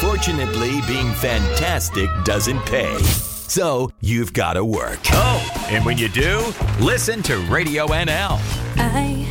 Unfortunately, being fantastic doesn't pay. So you've got to work. Oh, and when you do, listen to Radio NL. I